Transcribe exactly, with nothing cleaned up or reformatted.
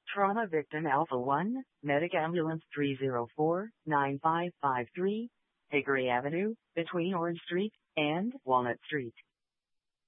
Trauma Victim Alpha one, Medic Ambulance three zero four, nine five five three, Hickory Avenue, between Orange Street and Walnut Street.